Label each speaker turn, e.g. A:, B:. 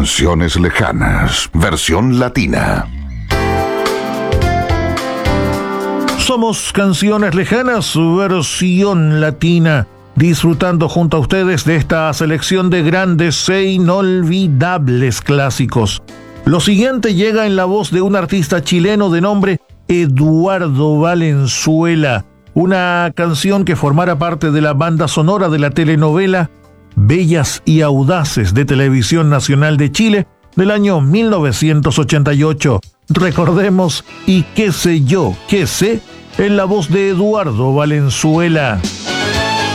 A: Canciones Lejanas, versión latina.
B: Somos Canciones Lejanas, versión latina, disfrutando junto a ustedes de esta selección de grandes e inolvidables clásicos. Lo siguiente llega en la voz de un artista chileno de nombre Eduardo Valenzuela, una canción que formara parte de la banda sonora de la telenovela Bellas y Audaces de Televisión Nacional de Chile del año 1988. Recordemos Y qué sé yo, qué sé, en la voz de Eduardo Valenzuela.